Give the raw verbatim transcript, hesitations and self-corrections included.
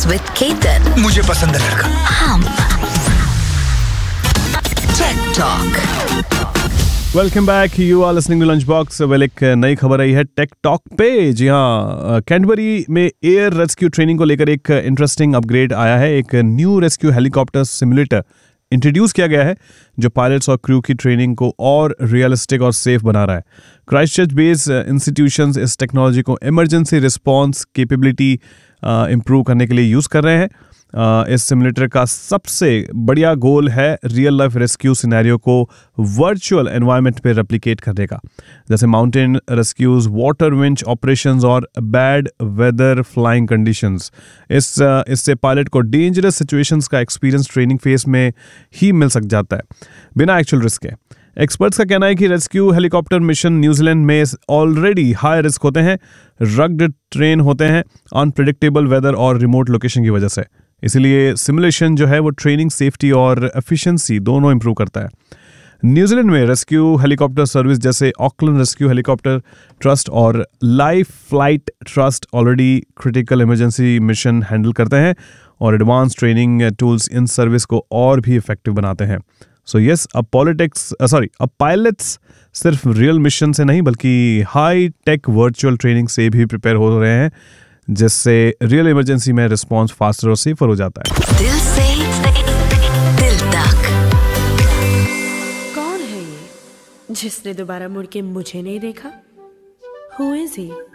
with Ketan. मुझे पसंद है लड़का। हम Tech Talk. Welcome back, you are listening to lunch box. Well, एक नई खबर आई है टेक टॉक पे। जी हाँ, कैडबरी में एयर रेस्क्यू ट्रेनिंग को लेकर एक इंटरेस्टिंग अपग्रेड आया है। एक new rescue helicopter simulator introduce किया गया है जो पायलट्स और क्रू की ट्रेनिंग को और रियलिस्टिक और सेफ बना रहा है। क्राइस्टचर्च बेस्ड इंस्टीट्यूशंस इस टेक्नोलॉजी को इमरजेंसी रिस्पॉन्स कैपेबिलिटी इंप्रूव करने के लिए यूज़ कर रहे हैं। Uh, इस सिमुलेटर का सबसे बढ़िया गोल है रियल लाइफ रेस्क्यू सिनेरियो को वर्चुअल एनवायरनमेंट पे रेप्लिकेट करने का, जैसे mountain rescues, water winch operations और बैड वेदर फ्लाइंग कंडीशंस। इस uh, इससे पायलट को डेंजरस सिचुएशंस का एक्सपीरियंस ट्रेनिंग फेज में ही मिल सक जाता है बिना एक्चुअल रिस्क के। एक्सपर्ट्स का कहना है कि रेस्क्यू हेलीकॉप्टर मिशन न्यूजीलैंड में ऑलरेडी हाई रिस्क होते हैं, रग्ड ट्रेन होते हैं अनप्रिडिक्टेबल वेदर और रिमोट लोकेशन की वजह से। इसीलिए सिमुलेशन जो है वो ट्रेनिंग, सेफ्टी और एफिशिएंसी दोनों इंप्रूव करता है। न्यूजीलैंड में रेस्क्यू हेलीकॉप्टर सर्विस जैसे ऑकलैंड रेस्क्यू हेलीकॉप्टर ट्रस्ट और life flight trust already critical emergency mission handle करते हैं और advance training tools in service को और भी इफेक्टिव बनाते हैं। सो यस, अब पॉलिटिक्स सॉरी अब पायलट्स सिर्फ रियल मिशन से नहीं बल्कि हाई टेक वर्चुअल ट्रेनिंग से भी प्रिपेयर हो रहे हैं, जिससे रियल इमरजेंसी में रिस्पॉन्स फास्टर और सेफर हो जाता है। दिल से दिल तक। कौन है ये जिसने दोबारा मुड़ के मुझे नहीं देखा? Who is he?